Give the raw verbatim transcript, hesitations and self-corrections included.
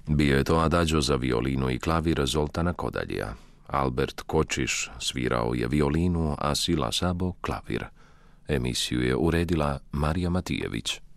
Bio je to adagio za violinu i klavir Zoltana Kodaljija. Albert Kočiš svirao je violinu, a Sila Sabo klavir. Emisiju je uredila Marija Matijević.